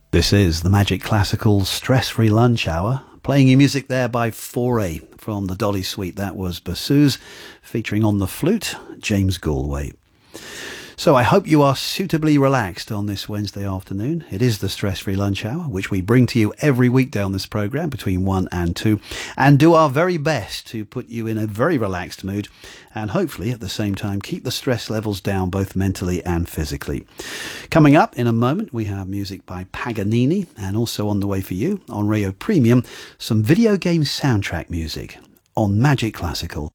This is the Magic Classical Stress-Free Lunch Hour. Playing you music there by Foray from the Dolly Suite. That was Bassouz, featuring on the flute, James Galway. So I hope you are suitably relaxed on this Wednesday afternoon. It is the Stress-Free Lunch Hour, which we bring to you every weekday on this programme between 1 and 2, and do our very best to put you in a very relaxed mood and hopefully at the same time keep the stress levels down both mentally and physically. Coming up in a moment, we have music by Paganini, and also on the way for you on Radio Premium, some video game soundtrack music on Magic Classical.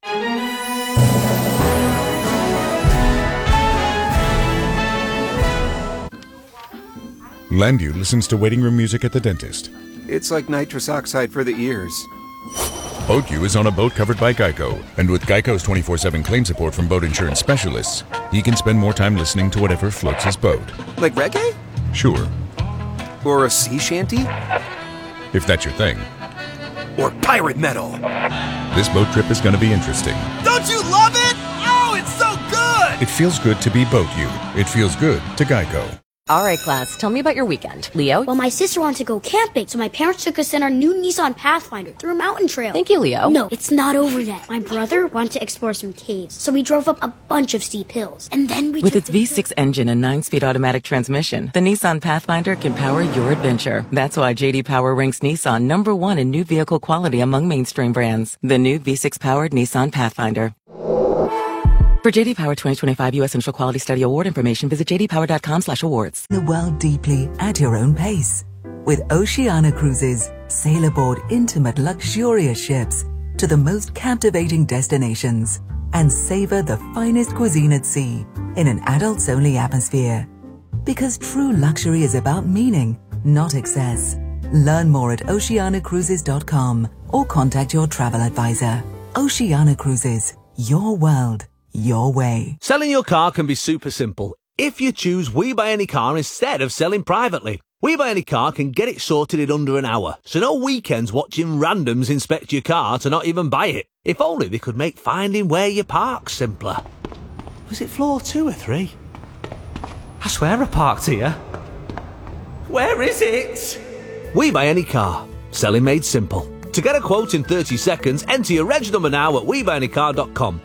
Landu listens to waiting room music at the dentist. It's like nitrous oxide for the ears. BoatU is on a boat covered by Geico, and with Geico's 24/7 claim support from boat insurance specialists, he can spend more time listening to whatever floats his boat. Like reggae? Sure. Or a sea shanty? If that's your thing. Or pirate metal? This boat trip is going to be interesting. Don't you love it? Oh, it's so good! It feels good to be BoatU. It feels good to Geico. All right, class, tell me about your weekend. Leo? Well, my sister wanted to go camping, so my parents took us in our new Nissan Pathfinder through a mountain trail. Thank you, Leo. No, it's not over yet. My brother wanted to explore some caves, so we drove up a bunch of steep hills. And then we With its V6 engine and 9-speed automatic transmission, the Nissan Pathfinder can power your adventure. That's why J.D. Power ranks Nissan #1 in new vehicle quality among mainstream brands. The new V6-powered Nissan Pathfinder. For JD Power 2025 U.S. Initial Quality Study Award information, visit jdpower.com/awards. The world deeply at your own pace. With Oceania Cruises, sail aboard intimate, luxurious ships to the most captivating destinations and savor the finest cuisine at sea in an adults-only atmosphere. Because true luxury is about meaning, not excess. Learn more at oceanacruises.com or contact your travel advisor. Oceania Cruises, your world, your way. Selling your car can be super simple if you choose We Buy Any Car instead of selling privately. We Buy Any Car can get it sorted in under an hour, so no weekends watching randoms inspect your car to not even buy it. If only they could make finding where you park simpler. Was it floor 2 or 3? I swear I parked here. Where is it? We Buy Any Car. Selling made simple. To get a quote in 30 seconds, enter your reg number now at WeBuyAnyCar.com.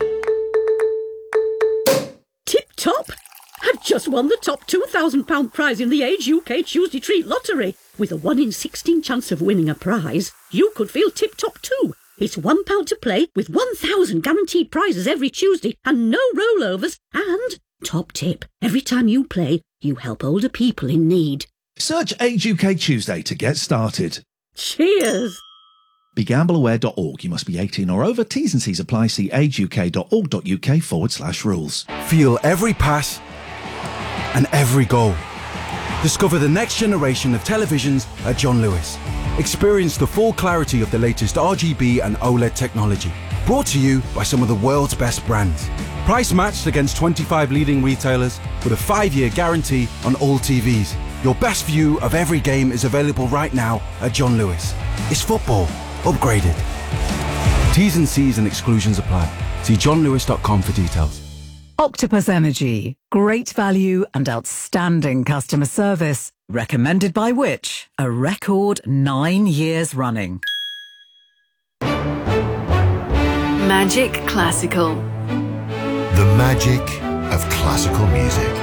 Tip-top! I've just won the top £2,000 prize in the Age UK Tuesday Treat Lottery. With a 1 in 16 chance of winning a prize, you could feel tip-top too. It's £1 to play with 1,000 guaranteed prizes every Tuesday and no rollovers. And, top tip, every time you play, you help older people in need. Search Age UK Tuesday to get started. Cheers! BeGambleAware.org. You must be 18 or over. T's and C's apply. See ageuk.org.uk/rules. Feel every pass and every goal. Discover the next generation of televisions at John Lewis. Experience the full clarity of the latest RGB and OLED technology. Brought to you by some of the world's best brands. Price matched against 25 leading retailers with a 5-year guarantee on all TVs. Your best view of every game is available right now at John Lewis. It's football upgraded. T's and C's and exclusions apply. See johnlewis.com for details. Octopus Energy. Great value and outstanding customer service. Recommended by which? A record 9 years running. Magic Classical. The magic of classical music.